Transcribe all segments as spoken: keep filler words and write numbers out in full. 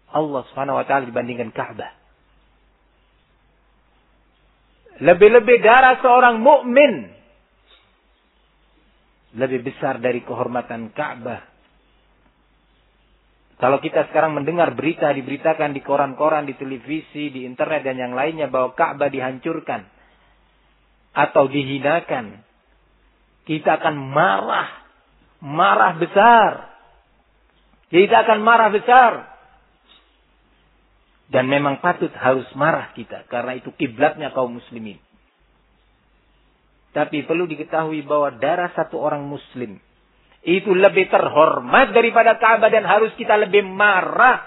Allah Subhanahu wa taala dibandingkan Ka'bah. Lebih-lebih darah seorang mukmin lebih besar dari kehormatan Ka'bah. Kalau kita sekarang mendengar berita diberitakan di koran-koran, di televisi, di internet dan yang lainnya bahwa Ka'bah dihancurkan atau dihinakan, kita akan marah, marah besar. Kita akan marah besar. Dan memang patut harus marah kita karena itu kiblatnya kaum muslimin. Tapi perlu diketahui bahwa darah satu orang muslim itu lebih terhormat daripada Ka'bah dan harus kita lebih marah.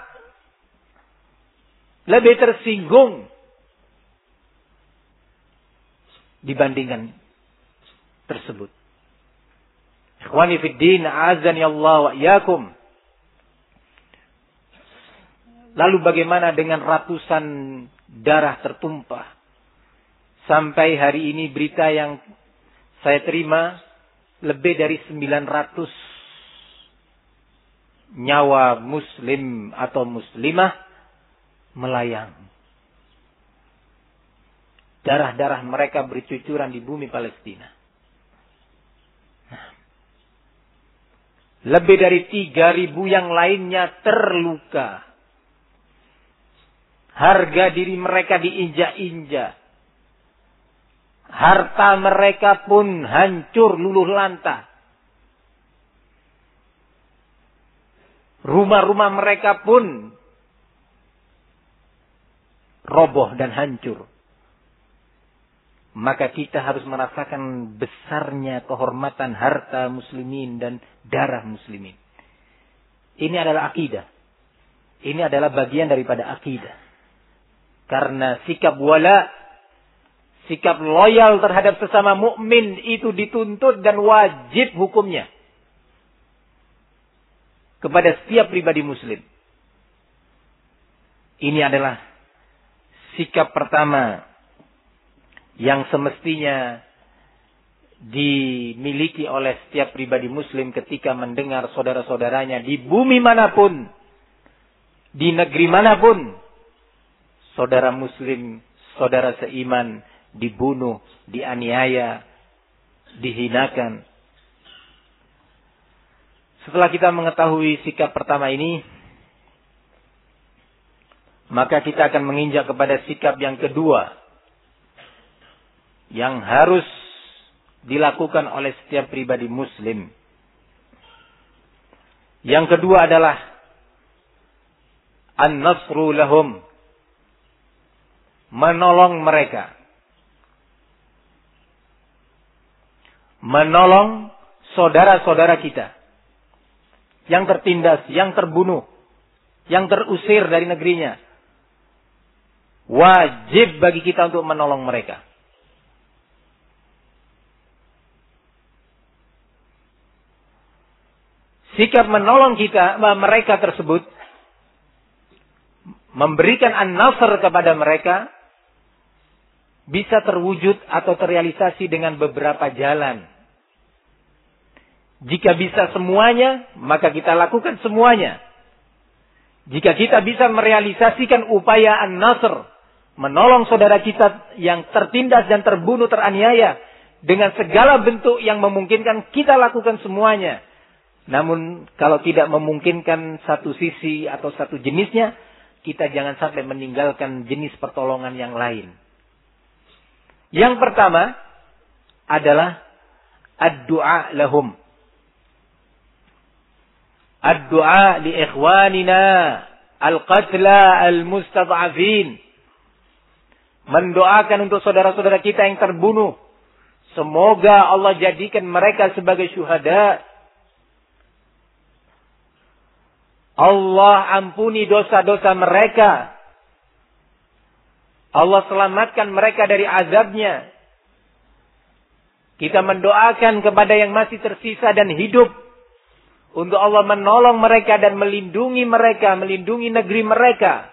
Lebih tersinggung dibandingkan tersebut. Ikhwani fid din, a'azzani Allah wa iyyakum. Lalu bagaimana dengan ratusan darah tertumpah? Sampai hari ini berita yang saya terima lebih dari sembilan ratus nyawa muslim atau muslimah melayang. Darah-darah mereka bercucuran di bumi Palestina. Lebih dari tiga ribu yang lainnya terluka. Harga diri mereka diinjak-injak. Harta mereka pun hancur luluh lantah. Rumah-rumah mereka pun roboh dan hancur. Maka kita harus merasakan besarnya kehormatan harta muslimin dan darah muslimin. Ini adalah akidah. Ini adalah bagian daripada akidah. Karena sikap wala, sikap loyal terhadap sesama mukmin itu dituntut dan wajib hukumnya kepada setiap pribadi muslim. Ini adalah sikap pertama yang semestinya dimiliki oleh setiap pribadi muslim ketika mendengar saudara-saudaranya di bumi manapun, di negeri manapun, saudara muslim, saudara seiman dibunuh, dianiaya, dihinakan. Setelah kita mengetahui sikap pertama ini, maka kita akan menginjak kepada sikap yang kedua yang harus dilakukan oleh setiap pribadi muslim. Yang kedua adalah an-nasru lahum, menolong mereka. Menolong saudara-saudara kita yang tertindas, yang terbunuh, yang terusir dari negerinya. Wajib bagi kita untuk menolong mereka. Sikap menolong kita, mereka tersebut, memberikan an-nasr kepada mereka, bisa terwujud atau terrealisasi dengan beberapa jalan. Jika bisa semuanya, maka kita lakukan semuanya. Jika kita bisa merealisasikan upaya an-nasr, menolong saudara kita yang tertindas dan terbunuh, teraniaya, dengan segala bentuk yang memungkinkan, kita lakukan semuanya. Namun kalau tidak memungkinkan satu sisi atau satu jenisnya, kita jangan sampai meninggalkan jenis pertolongan yang lain. Yang pertama adalah ad-du'a lahum. Ad-du'a li ikhwanina al-qatla al-mustad'afin. Mendoakan untuk saudara-saudara kita yang terbunuh. Semoga Allah jadikan mereka sebagai syuhada. Allah ampuni dosa-dosa mereka. Allah selamatkan mereka dari azabnya. Kita mendoakan kepada yang masih tersisa dan hidup, untuk Allah menolong mereka dan melindungi mereka, melindungi negeri mereka.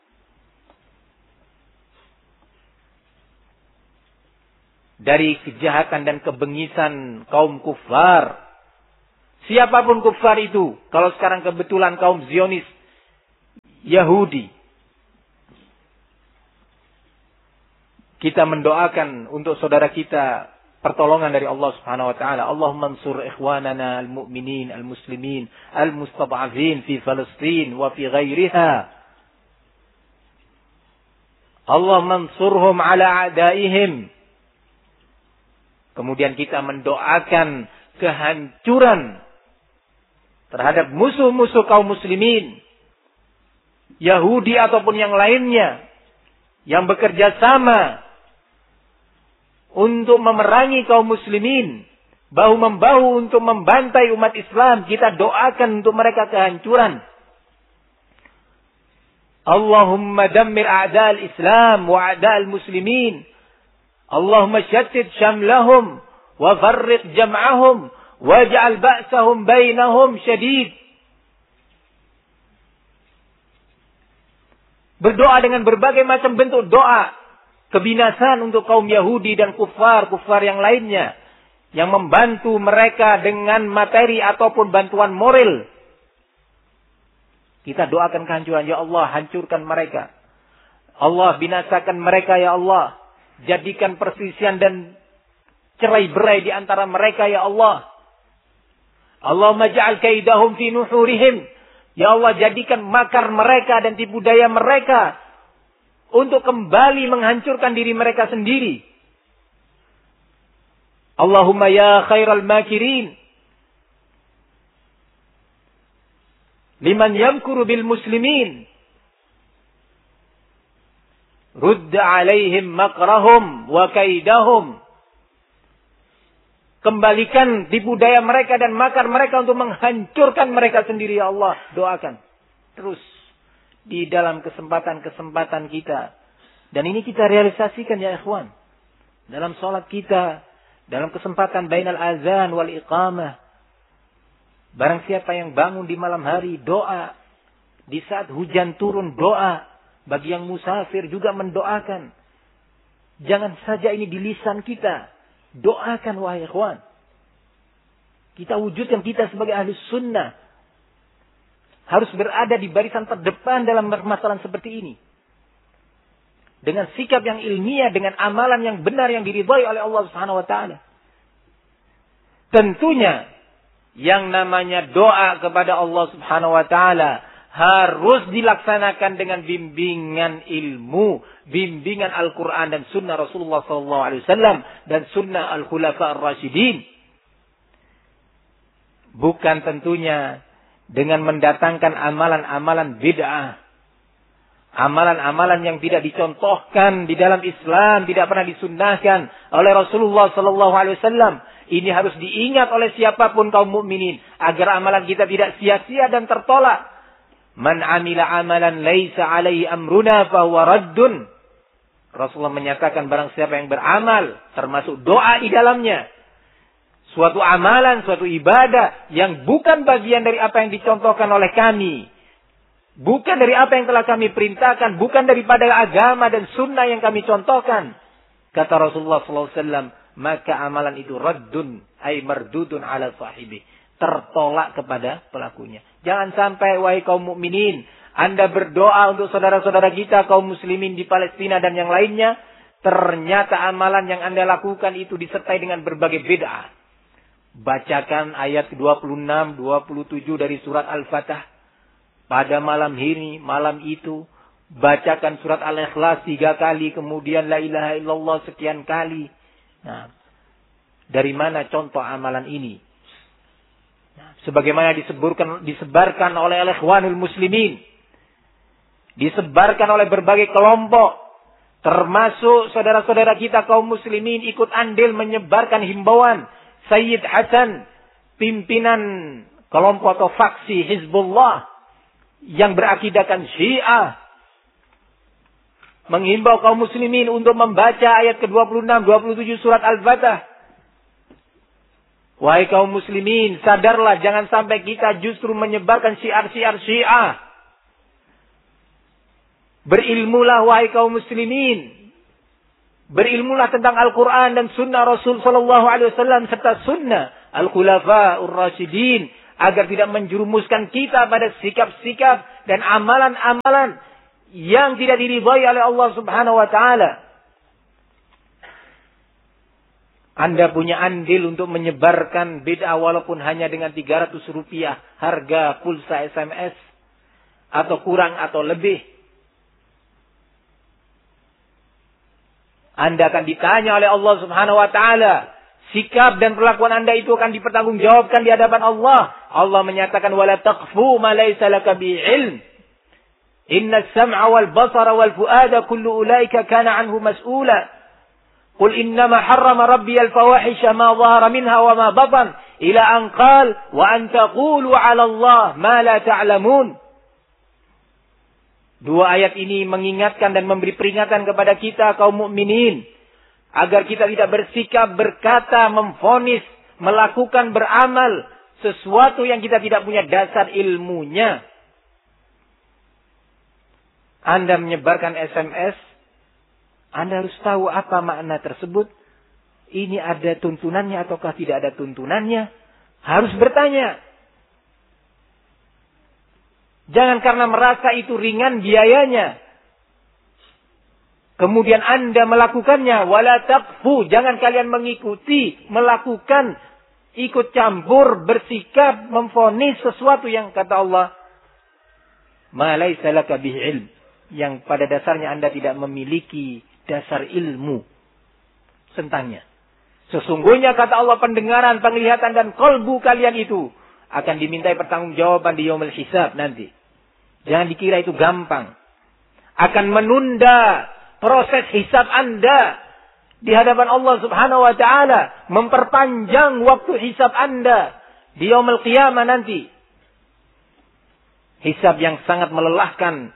Dari kejahatan dan kebengisan kaum kufar. Siapapun kufar itu, kalau sekarang kebetulan kaum Zionis Yahudi. Kita mendoakan untuk saudara kita pertolongan dari Allah Subhanahu wa taala. Allahumma ansur ikhwanana al-mu'minin al-muslimin al-mustad'afin fi Palestin wa fi ghairiha. Allahumma ansurhum ala a'daihim. Kemudian kita mendoakan kehancuran terhadap musuh-musuh kaum muslimin, Yahudi ataupun yang lainnya, yang bekerja sama untuk memerangi kaum muslimin, bahu-membahu untuk membantai umat Islam. Kita doakan untuk mereka kehancuran. Allahumma dammir a'da'al Islam wa a'da'al muslimin. Allahumma syattid syamlahum wa farriq jam'ahum waj'al ba'sahum bainahum syadid. Berdoa dengan berbagai macam bentuk doa kebinasaan untuk kaum Yahudi dan kufar-kufar yang lainnya yang membantu mereka dengan materi ataupun bantuan moral. Kita doakan kehancuran. Ya Allah, hancurkan mereka. Allah, binasakan mereka ya Allah. Jadikan perselisihan dan cerai-berai di antara mereka ya Allah. Allahumma ja'al kaidahum fi nuhurihim. Ya Allah, jadikan makar mereka dan tipu daya mereka untuk kembali menghancurkan diri mereka sendiri. Allahumma ya khairal makirin. Liman yamkuru bil muslimin. Rudd alaihim makrahum wa kaidahum. Kembalikan tipu daya mereka dan makar mereka untuk menghancurkan mereka sendiri ya Allah. Doakan. Terus. Di dalam kesempatan-kesempatan kita. Dan ini kita realisasikan ya ikhwan. Dalam sholat kita. Dalam kesempatan bainal azan wal iqamah. Barang siapa yang bangun di malam hari, doa. Di saat hujan turun, doa. Bagi yang musafir juga mendoakan. Jangan saja ini di lisan kita. Doakan wahai ikhwan. Kita wujudkan kita sebagai ahli sunnah. Harus berada di barisan terdepan dalam permasalahan seperti ini. Dengan sikap yang ilmiah, dengan amalan yang benar yang diridhai oleh Allah Subhanahu wa taala. Tentunya yang namanya doa kepada Allah Subhanahu wa taala harus dilaksanakan dengan bimbingan ilmu, bimbingan Al-Qur'an dan sunnah Rasulullah sallallahu alaihi wasallam dan sunnah Al-Khulafa Ar-Rasyidin. Bukan tentunya dengan mendatangkan amalan-amalan bid'ah. Amalan-amalan yang tidak dicontohkan di dalam Islam, tidak pernah disunnahkan oleh Rasulullah sallallahu alaihi wasallam. Ini harus diingat oleh siapapun kaum mukminin agar amalan kita tidak sia-sia dan tertolak. Man amila amalan laisa alaihi amruna fahuwa raddun. Rasulullah menyatakan barang siapa yang beramal termasuk doa di dalamnya, suatu amalan, suatu ibadah yang bukan bagian dari apa yang dicontohkan oleh kami. Bukan dari apa yang telah kami perintahkan. Bukan daripada agama dan sunnah yang kami contohkan. Kata Rasulullah sallallahu alaihi wasallam, maka amalan itu raddun, ay mardudun ala sahibi. Tertolak kepada pelakunya. Jangan sampai wahai kaum mukminin, Anda berdoa untuk saudara-saudara kita kaum muslimin di Palestina dan yang lainnya. Ternyata amalan yang Anda lakukan itu disertai dengan berbagai bid'ah. Bacakan ayat dua puluh enam, dua puluh tujuh dari surat Al-Fatah. Pada malam ini, malam itu. Bacakan surat Al-Ikhlas tiga kali. Kemudian la ilaha illallah sekian kali. Nah, dari mana contoh amalan ini? Nah, sebagaimana disebutkan, disebarkan oleh al-ikhwanul muslimin. Disebarkan oleh berbagai kelompok. Termasuk saudara-saudara kita kaum muslimin ikut andil menyebarkan himbauan. Sayyid Hasan, pimpinan kelompok atau faksi Hizbullah yang berakidahkan Syiah, menghimbau kaum muslimin untuk membaca ayat ke dua puluh enam, dua puluh tujuh surat Al-Fatah. Wahai kaum muslimin, sadarlah jangan sampai kita justru menyebarkan syiar-syiar Syiah. Berilmulah wahai kaum muslimin. Berilmulah tentang Al-Quran dan sunnah Rasul sallallahu alaihi wasallam serta sunnah Al-Khulafa Ar-Rasyidin agar tidak menjerumuskan kita pada sikap-sikap dan amalan-amalan yang tidak diridhai oleh Allah Subhanahu wa taala. Anda punya andil untuk menyebarkan bid'ah walaupun hanya dengan tiga ratus rupiah harga pulsa S M S atau kurang atau lebih. Anda akan ditanya oleh Allah Subhanahu wa taala. Sikap dan perlakuan Anda itu akan dipertanggungjawabkan di hadapan Allah. Allah menyatakan wala taqfu ma laysa laka bi ilm. Inna as-sam'a wal basara wal fuada kullu ulaika kana anhu mas'ula. Qul innama harrama rabbi al-fawahisha ma dhahara minha wa ma batan ila an qal wa an taqulu 'ala Allah ma la ta'lamun. Dua ayat ini mengingatkan dan memberi peringatan kepada kita kaum mukminin agar kita tidak bersikap, berkata, memvonis, melakukan, beramal sesuatu yang kita tidak punya dasar ilmunya. Anda menyebarkan S M S, Anda harus tahu apa makna tersebut. Ini ada tuntunannya ataukah tidak ada tuntunannya. Harus bertanya. Jangan karena merasa itu ringan biayanya, kemudian Anda melakukannya. Wala taqfu. Jangan kalian mengikuti, melakukan, ikut campur, bersikap, memvonis sesuatu yang kata Allah ma laysa laka bihi ilm, yang pada dasarnya Anda tidak memiliki dasar ilmu tentangnya. Sesungguhnya kata Allah pendengaran, penglihatan dan kolbu kalian itu akan dimintai pertanggungjawaban di yaumul hisab nanti. Jangan dikira itu gampang. Akan menunda proses hisab Anda di hadapan Allah Subhanahu wa taala, memperpanjang waktu hisab Anda di yaumul qiyamah nanti. Hisab yang sangat melelahkan.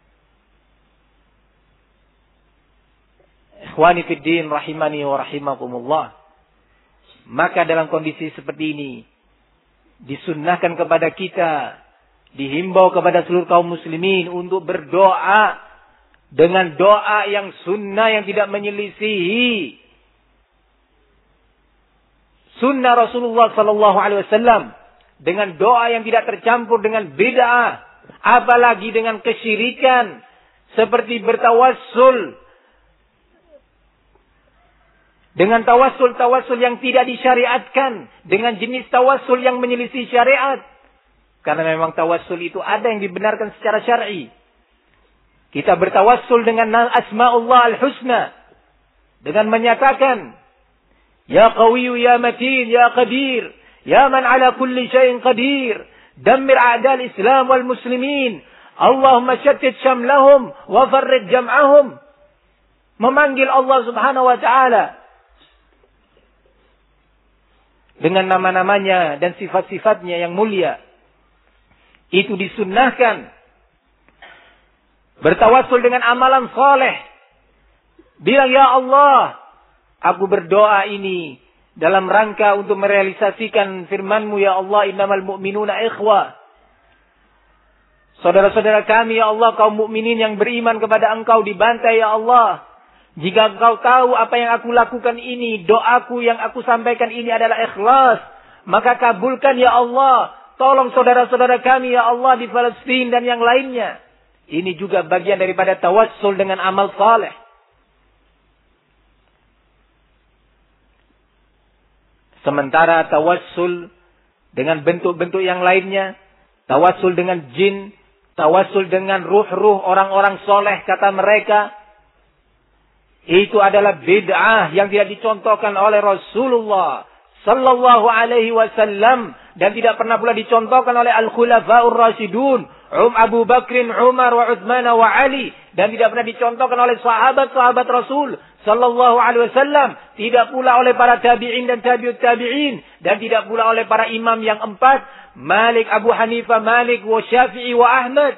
Ikhwani fid din rahimani wa rahimakumullah. Maka dalam kondisi seperti ini disunnahkan kepada kita, dihimbau kepada seluruh kaum muslimin untuk berdoa dengan doa yang sunnah, yang tidak menyelisihi sunnah Rasulullah sallallahu alaihi wasallam, dengan doa yang tidak tercampur dengan bid'ah, apalagi dengan kesyirikan seperti bertawassul dengan tawassul-tawassul yang tidak disyariatkan, dengan jenis tawassul yang menyelisih syariat. Karena memang tawassul itu ada yang dibenarkan secara syar'i. Kita bertawassul dengan asma'ullah al-husna, dengan menyatakan ya qawiyyu ya matin ya qadir ya man ala kulli syai'in qadir dammir a'dal islam wal muslimin Allahumma shattit syamlahum wa farriq jam'ahum. Memanggil Allah Subhanahu wa taala dengan nama-namanya dan sifat-sifatnya yang mulia. Itu disunnahkan. Bertawassul dengan amalan soleh. Bilang, ya Allah, aku berdoa ini dalam rangka untuk merealisasikan firman-Mu, ya Allah, innamal mu'minuna ikhwah. Saudara-saudara kami, ya Allah, kaum mukminin yang beriman kepada Engkau dibantai, ya Allah. Jika Engkau tahu apa yang aku lakukan ini, doaku yang aku sampaikan ini adalah ikhlas, maka kabulkan, ya Allah. Tolong saudara-saudara kami, ya Allah, di Palestina dan yang lainnya. Ini juga bagian daripada tawassul dengan amal saleh. Sementara tawassul dengan bentuk-bentuk yang lainnya, tawassul dengan jin, tawassul dengan ruh-ruh orang-orang soleh, kata mereka, itu adalah bid'ah yang tidak dicontohkan oleh Rasulullah sallallahu alaihi wasallam dan tidak pernah pula dicontohkan oleh al-khulafaur rasyidun, Um Abu Bakrin, Umar, wa Utsman wa Ali, dan tidak pernah dicontohkan oleh sahabat-sahabat Rasul sallallahu alaihi wasallam, tidak pula oleh para tabi'in dan tabi'ut tabi'in, dan tidak pula oleh para imam yang empat, Malik, Abu Hanifah, Malik, wa Syafi'i, wa Ahmad.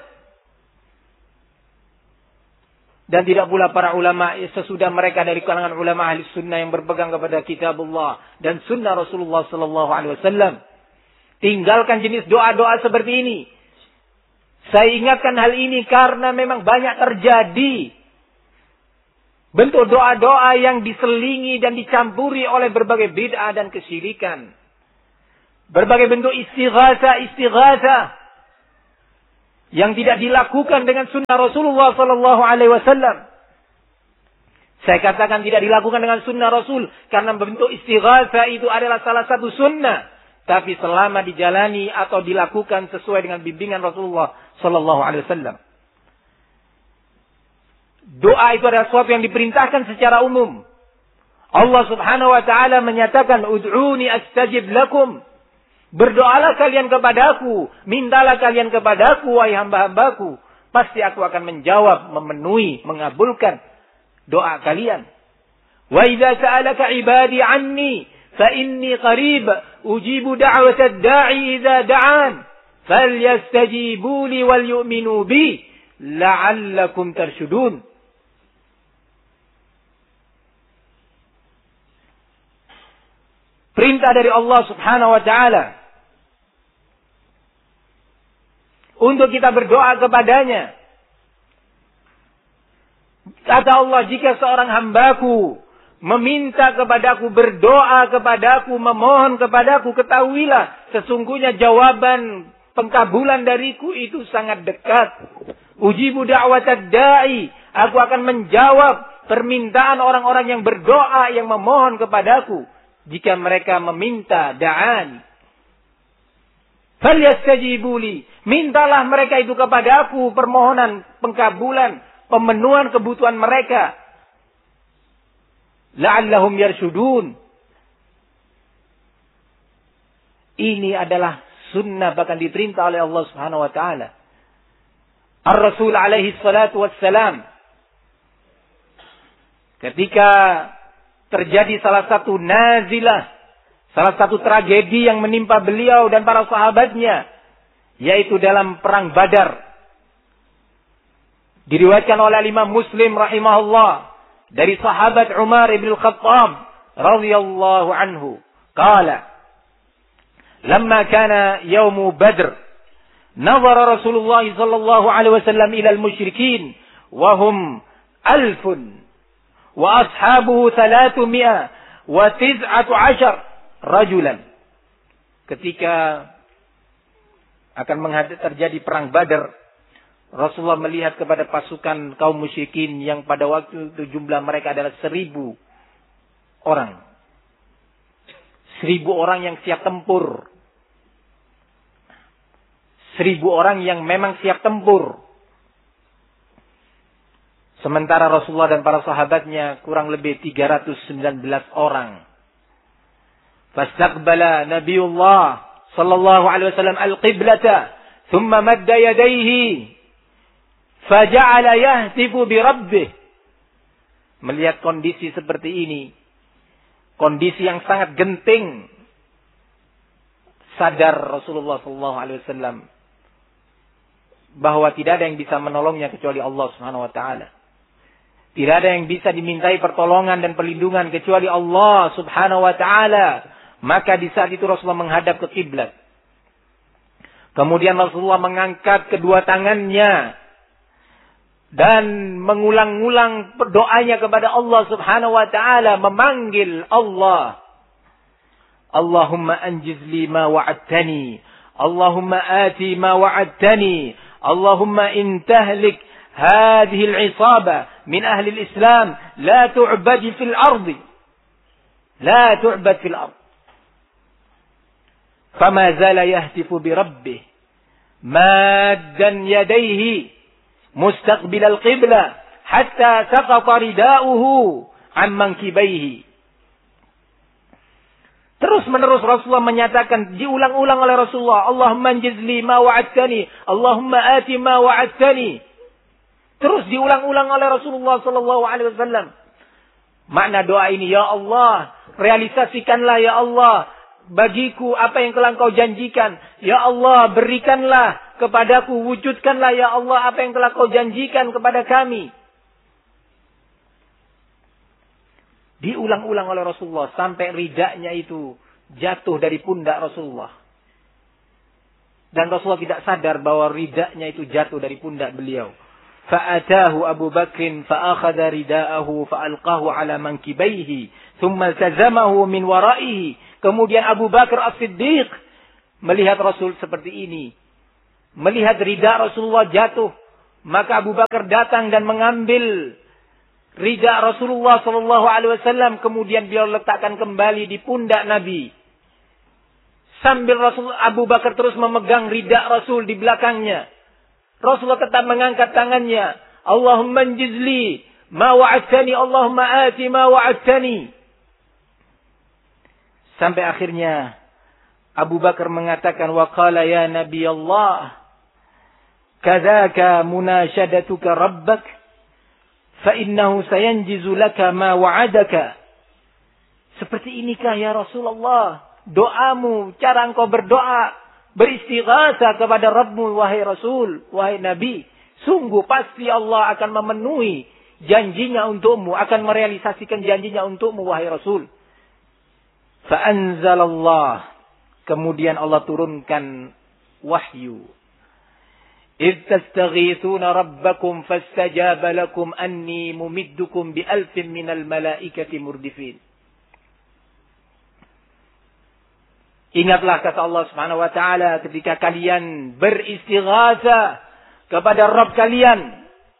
Dan tidak pula para ulama sesudah mereka dari kalangan ulama ahli sunnah yang berpegang kepada kitabullah dan sunnah Rasulullah sallallahu alaihi wasallam. Tinggalkan jenis doa-doa seperti ini. Saya ingatkan hal ini karena memang banyak terjadi bentuk doa-doa yang diselingi dan dicampuri oleh berbagai bid'ah dan kesyirikan. berbagai bentuk istighatha-istighatha yang tidak dilakukan dengan sunnah Rasulullah sallallahu alaihi wasallam. Saya katakan tidak dilakukan dengan sunnah Rasul karena bentuk istighatha itu adalah salah satu sunnah, tapi selama dijalani atau dilakukan sesuai dengan bimbingan Rasulullah sallallahu alaihi wasallam. Doa itu adalah sesuatu yang diperintahkan secara umum. Allah Subhanahu wa taala menyatakan, "Ud'uni astajib lakum." Berdoalah kalian kepadaku, mintalah kalian kepadaku wahai hamba-hambaku, pasti aku akan menjawab, memenuhi, mengabulkan doa kalian. Wa idza sa'alaka 'ibadi 'anni fa inni qarib ujibu da'watad da'i idza da'an falyastajibu li wal yu'minu bi la'allakum tarshudun. Perintah dari Allah Subhanahu wa taala untuk kita berdoa kepadanya. Kata Allah, jika seorang hambaku meminta kepadaku, berdoa kepadaku, memohon kepadaku, ketahuilah sesungguhnya jawaban pengkabulan dariku itu sangat dekat. Ujibu da'watad da'i, aku akan menjawab permintaan orang-orang yang berdoa, yang memohon kepadaku. Jika mereka meminta da'an, falyastajibu li, mintalah mereka itu kepadaku permohonan pengkabulan, pemenuhan kebutuhan mereka. La'allahum yarshudun. Ini adalah sunnah, bahkan diperintah oleh Allah Subhanahu wa taala. Ar-Rasul alaihi salatu wassalam, ketika terjadi salah satu nazilah, salah satu tragedi yang menimpa beliau dan para sahabatnya, yaitu dalam perang Badar. Diriwayatkan oleh Imam Muslim rahimahullah dari sahabat Umar ibn al-Khattab radhiyallahu anhu, qala lamma kana yaumu Badr nazara Rasulullah sallallahu alaihi wasallam ila al-musyrikin wa hum alfun wa ashabuhu thalathumia wa tis'atu ashar rajulan. Ketika akan menghadap terjadi perang Badar, Rasulullah melihat kepada pasukan kaum musyrikin yang pada waktu itu jumlah mereka adalah seribu orang. Seribu orang yang siap tempur. Seribu orang yang memang siap tempur. Sementara Rasulullah dan para sahabatnya kurang lebih tiga ratus sembilan belas orang. Fastaqbala Nabiullah sallallahu alaihi wasallam al-qiblata, thumma madda yadayhi, faja'ala yahtifu bi rabbih. Melihat kondisi seperti ini, kondisi yang sangat genting, sadar Rasulullah sallallahu alaihi wasallam bahwa tidak ada yang bisa menolongnya kecuali Allah Subhanahu wa taala. Tidak ada yang bisa dimintai pertolongan dan perlindungan kecuali Allah Subhanahu wa taala. Maka di saat itu Rasulullah menghadap ke kiblat. Kemudian Rasulullah mengangkat kedua tangannya dan mengulang-ulang doanya kepada Allah Subhanahu wa taala, memanggil Allah. Allahumma anjiz li ma wa'adtani, Allahumma ati ma wa'adtani, Allahumma in tahlik hadhihi al-'isaba min ahli al-Islam la tu'bad fil ardi, la tu'bad fil ardi. Fama zala yahtifu bi rabbih maddan yadayhi mustaqbil al-qibla hatta saqata ridauhu an mankibaihi. Terus menerus Rasulullah menyatakan, diulang-ulang oleh Rasulullah, Allahumma anjiz li ma wa'adtani, Allahumma ati ma wa'adtani. Terus diulang-ulang oleh Rasulullah sallallahu alaihi wasallam. Makna doa ini, ya Allah, realisasikanlah ya Allah bagiku apa yang telah Engkau janjikan. Ya Allah, berikanlah kepadaku, wujudkanlah ya Allah apa yang telah Kau janjikan kepada kami. Diulang-ulang oleh Rasulullah sampai ridanya itu jatuh dari pundak Rasulullah. Dan Rasulullah tidak sadar bahwa ridanya itu jatuh dari pundak beliau. Fa'atahu Abu Bakrin fa'akhadha rida'ahu fa'alqahu ala mankibaihi thumma iltazamahu min waraihi. Kemudian Abu Bakar As-Siddiq melihat Rasul seperti ini. Melihat ridha Rasulullah jatuh. Maka Abu Bakar datang dan mengambil ridha Rasulullah sallallahu alaihi wasallam. Kemudian beliau letakkan kembali di pundak Nabi. Sambil Rasul Abu Bakar terus memegang ridha Rasul di belakangnya. Rasulullah tetap mengangkat tangannya. Allahumma anjizli ma wa'adtani, Allahumma ati ma wa'adtani. Sampai akhirnya Abu Bakar mengatakan, wa qala ya Nabi Allah, kadzaka munashadatuka rabbak, fa innahu sayanjizu laka ma wa'adaka. Seperti inikah ya Rasulullah doamu, cara engkau berdoa, beristighatsah kepada Rabbmu, wahai Rasul, wahai Nabi. Sungguh pasti Allah akan memenuhi janjinya untukmu, akan merealisasikan janjinya untukmu, wahai Rasul. Fa'anzalallah. Kemudian Allah turunkan wahyu. إِذْ تَسْتَغِيثُونَ رَبَّكُمْ فَاسْتَجَابَ لَكُمْ أَنِّي مُمِدُّكُمْ بِأَلْفٍ مِّنَ الْمَلَائِكَةِ مُرْدِفِينَ. Ingatlah kata Allah Subhanahu wa taala ketika kalian beristighatsah kepada Rabb kalian.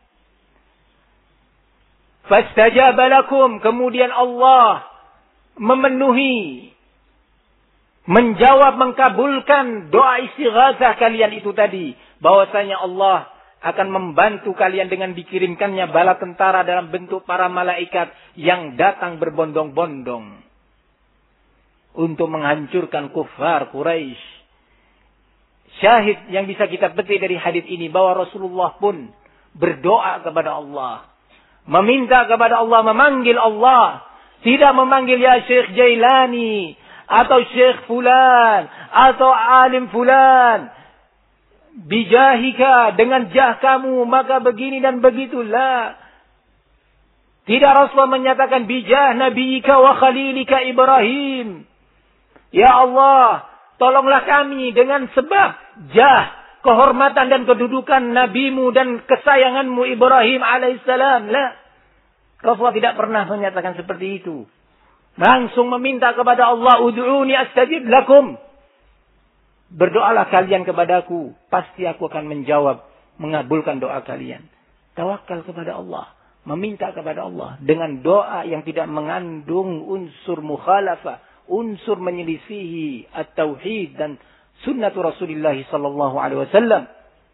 Fastajaba lakum, kemudian Allah memenuhi, menjawab, mengkabulkan doa istighatsah kalian itu tadi. Bahwasanya Allah akan membantu kalian dengan dikirimkannya bala tentara dalam bentuk para malaikat yang datang berbondong-bondong untuk menghancurkan kufar Quraisy. Syahid yang bisa kita petik dari hadits ini bahwa Rasulullah pun berdoa kepada Allah, meminta kepada Allah, memanggil Allah, tidak memanggil ya Syekh Jailani atau Syekh fulan atau alim fulan, bijahika, dengan jah kamu maka begini dan begitulah. Tidak, Rasulullah menyatakan bijah nabiyika wa khalilika Ibrahim. Ya Allah, tolonglah kami dengan sebab jah, kehormatan dan kedudukan nabimu dan kesayanganmu Ibrahim alaihissalam. La. Rasulullah tidak pernah menyatakan seperti itu. Langsung meminta kepada Allah, ud'uni astajib lakum. Berdoalah kalian kepadaku, pasti aku akan menjawab, mengabulkan doa kalian. Tawakal kepada Allah, meminta kepada Allah dengan doa yang tidak mengandung unsur mukhalafah, unsur menyelisihi at-tauhid dan sunnatu Rasulullah sallallahu alaihi wasallam.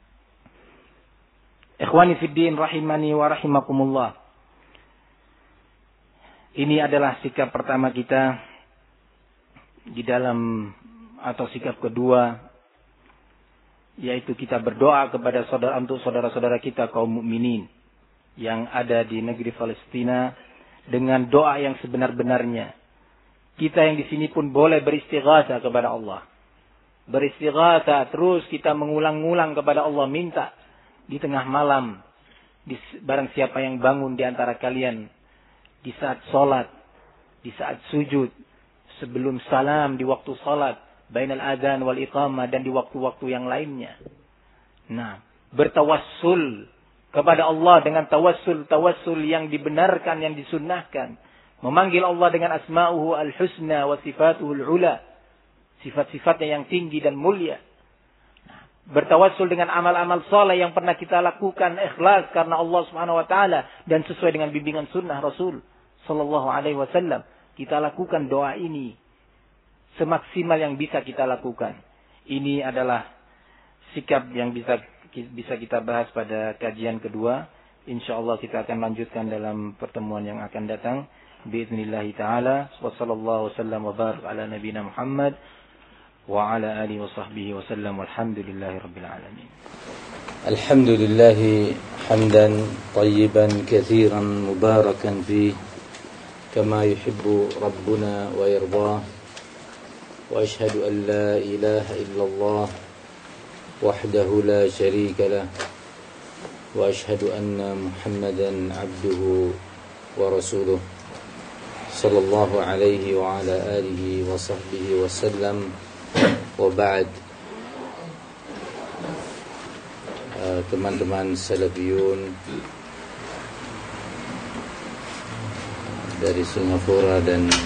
Ikhwani fid din rahimani wa rahimakumullah. Ini adalah sikap pertama kita di dalam, atau sikap kedua, yaitu kita berdoa kepada saudara, untuk saudara-saudara kita kaum mukminin yang ada di negeri Palestina dengan doa yang sebenar-benarnya. Kita yang di sini pun boleh beristighatsah kepada Allah. Beristighatsah terus kita mengulang-ulang kepada Allah, minta di tengah malam, di, barang siapa yang bangun di antara kalian di saat sholat, di saat sujud, sebelum salam, di waktu sholat, bainal adzan wal iqamah, dan di waktu-waktu yang lainnya. Nah, bertawassul kepada Allah dengan tawassul-tawassul yang dibenarkan, yang disunnahkan. Memanggil Allah dengan asma'uhu al-husna wa sifatuhu al-ula. Sifat-sifatnya yang tinggi dan mulia. Nah, bertawassul dengan amal-amal saleh yang pernah kita lakukan ikhlas karena Allah Subhanahu wa taala dan sesuai dengan bimbingan sunnah Rasul sallallahu alaihi wasallam. Kita lakukan doa ini semaksimal yang bisa kita lakukan. Ini adalah sikap yang bisa bisa kita bahas pada kajian kedua. Insyaallah kita akan lanjutkan dalam pertemuan yang akan datang. Biiznillah taala. Wa sallallahu wasallam wa barak ala nabiyina Muhammad wa ala alihi wa sahbihi wasallam. Walhamdulillahi rabbil alamin. Alhamdulillah hamdan tayyiban katsiran mubarakan fihi kama yuhibbu rabbuna wa yardah. وأشهد أن لا إله إلا الله وحده لا شريك له وأشهد أن محمدا عبده ورسوله صلى الله عليه وعلى آله وصحبه وسلم وبعد. Teman-teman Salafiyun dari Singapura dan